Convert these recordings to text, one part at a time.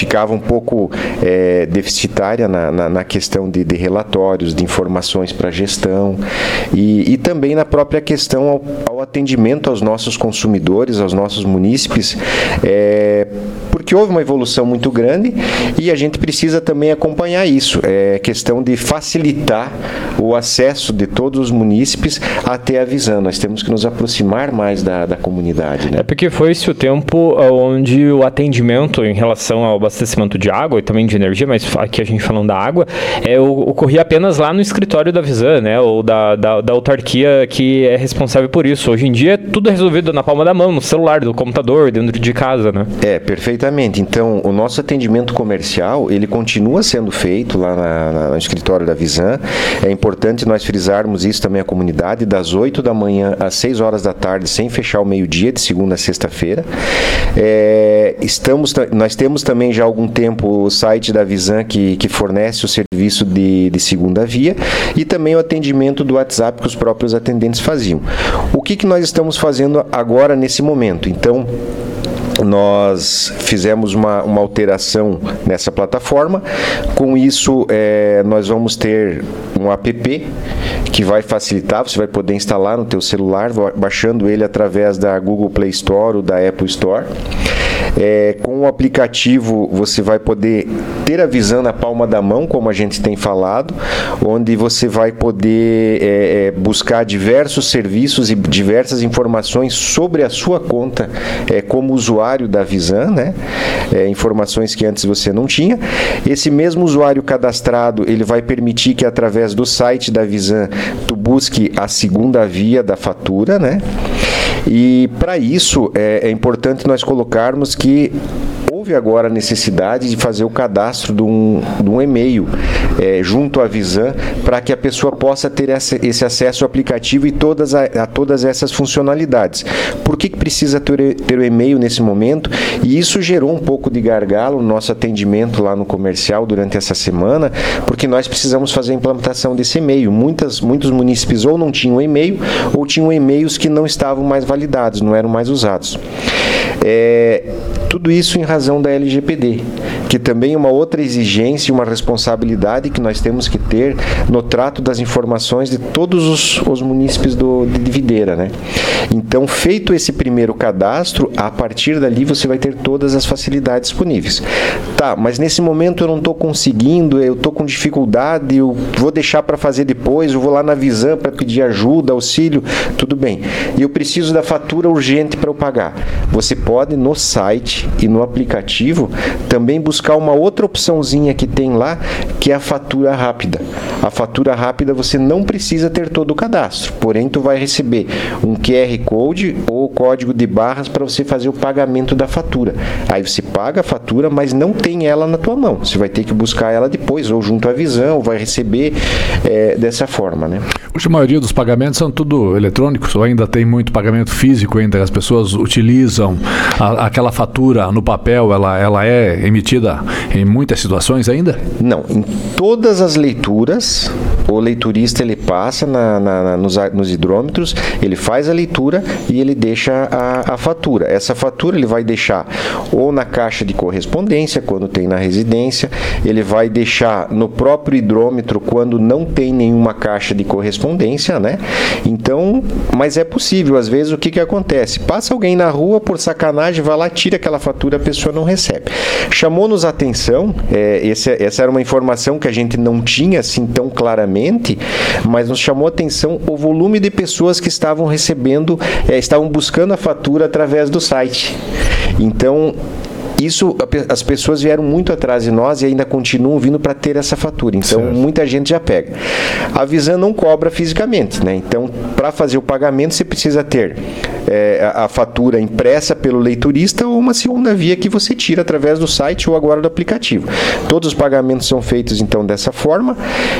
ficava um pouco deficitária na questão de relatórios, de informações para a gestão e também na própria questão ao atendimento aos nossos consumidores, aos nossos munícipes, porque houve uma evolução muito grande e a gente precisa também acompanhar isso. É questão de facilitar o acesso de todos os munícipes até a Visan. Nós temos que nos aproximar mais da comunidade, né? É porque foi-se o tempo onde o atendimento em relação ao abastecimento de água e também de energia, mas aqui a gente falando da água, ocorria apenas lá no escritório da Visan, né? Ou da autarquia que é responsável por isso. Hoje em dia é tudo resolvido na palma da mão, no celular, do computador, dentro de casa, né? Perfeitamente. Então, o nosso atendimento comercial, ele continua sendo feito lá no escritório da Visan. É importante nós frisarmos isso também à comunidade, das 8 da manhã às 6 horas da tarde, sem fechar o meio-dia, de segunda a sexta-feira. Nós temos também já há algum tempo o site da Visan que fornece o serviço de segunda via e também o atendimento do WhatsApp que os próprios atendentes faziam. O que nós estamos fazendo agora nesse momento? Então, nós fizemos uma alteração nessa plataforma. Com isso, nós vamos ter um app que vai facilitar, você vai poder instalar no teu celular, baixando ele através da Google Play Store ou da Apple Store. Com o aplicativo, você vai poder ter a Visan na palma da mão, como a gente tem falado, onde você vai poder buscar diversos serviços e diversas informações sobre a sua conta como usuário da Visan, né? Informações que antes você não tinha. Esse mesmo usuário cadastrado, ele vai permitir que através do site da Visan tu busque a segunda via da fatura, né? E para isso é importante nós colocarmos que houve agora a necessidade de fazer o cadastro de um e-mail junto à Visan para que a pessoa possa ter esse acesso ao aplicativo e a todas essas funcionalidades. Por que precisa ter o e-mail nesse momento? E isso gerou um pouco de gargalo no nosso atendimento lá no comercial durante essa semana, porque nós precisamos fazer a implantação desse e-mail. Muitos munícipes ou não tinham e-mail ou tinham e-mails que não estavam mais validados, não eram mais usados. Tudo isso em razão da LGPD, que também é uma outra exigência e uma responsabilidade que nós temos que ter no trato das informações de todos os munícipes de Videira, né? Então, feito esse primeiro cadastro, a partir dali você vai ter todas as facilidades disponíveis. Tá, mas nesse momento eu não estou conseguindo, eu estou com dificuldade, eu vou deixar para fazer depois, eu vou lá na Visan para pedir ajuda, auxílio, tudo bem. E eu preciso da fatura urgente para eu pagar. Você pode, no site e no aplicativo, também buscar uma outra opçãozinha que tem lá, que é a fatura rápida. A fatura rápida você não precisa ter todo o cadastro, porém tu vai receber um QR Code ou código de barras para você fazer o pagamento da fatura. Aí você paga a fatura, mas não tem ela na tua mão. Você vai ter que buscar ela depois, ou junto à Visan, ou vai receber dessa forma, né? Hoje a maioria dos pagamentos são tudo eletrônicos, ou ainda tem muito pagamento físico ainda? As pessoas utilizam aquela fatura no papel, ela é emitida em muitas situações ainda? Não, em todas as leituras, o leiturista ele passa nos hidrômetros, ele faz a leitura e ele deixa a fatura. Essa fatura ele vai deixar ou na caixa de correspondência, quando tem na residência, ele vai deixar no próprio hidrômetro quando não tem nenhuma caixa de correspondência, né? Então, mas é possível, às vezes o que acontece? Passa alguém na rua, por sacanagem, vai lá, tira aquela fatura, a pessoa não recebe. Chamou-nos a atenção, essa era uma informação que a gente não tinha assim tão claramente, mas nos chamou a atenção o volume de pessoas que estavam recebendo, estavam buscando a fatura através do site. Então, as pessoas vieram muito atrás de nós e ainda continuam vindo para ter essa fatura. Então, certo, muita gente já pega. A Visan não cobra fisicamente, né? Então, para fazer o pagamento, você precisa ter a fatura impressa pelo leiturista ou uma segunda via que você tira através do site ou agora do aplicativo. Todos os pagamentos são feitos, então, dessa forma.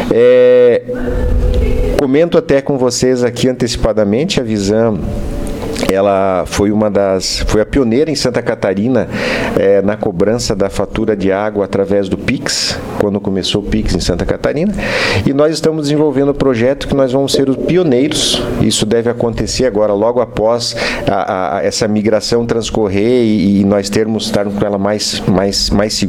Comento até com vocês aqui antecipadamente, a Visan ela foi a pioneira em Santa Catarina na cobrança da fatura de água através do Pix, quando começou o Pix em Santa Catarina, e nós estamos desenvolvendo um projeto que nós vamos ser os pioneiros. Isso deve acontecer agora, logo após essa migração transcorrer e nós estarmos com ela mais segura.